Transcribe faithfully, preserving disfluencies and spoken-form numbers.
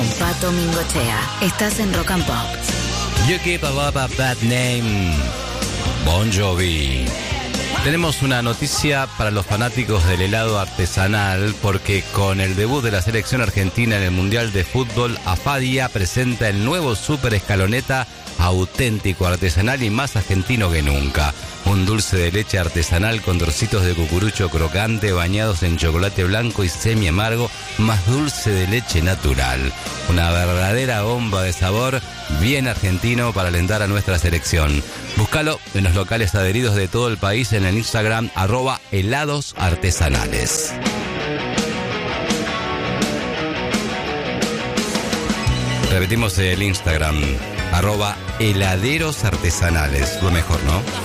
con Pato Mingochea. Estás en Rock and Pop. You keep a love of that name. Bon Jovi. Tenemos una noticia para los fanáticos del helado artesanal, porque con el debut de la selección argentina en el Mundial de Fútbol, Afadia presenta el nuevo Super Escaloneta, auténtico, artesanal y más argentino que nunca. Un dulce de leche artesanal con trocitos de cucurucho crocante bañados en chocolate blanco y semi amargo, más dulce de leche natural. Una verdadera bomba de sabor, bien argentino para alentar a nuestra selección. Búscalo en los locales adheridos de todo el país en el Instagram, arroba helados artesanales. Repetimos el Instagram, arroba heladeros artesanales. Lo mejor, ¿no?